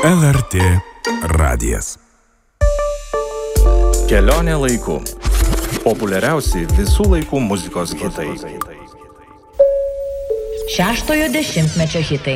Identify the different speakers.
Speaker 1: LRT radijas. Kelionė laiku. Populiariausi visų laikų muzikos hitai.
Speaker 2: 6-ojo dešimtmečio hitai.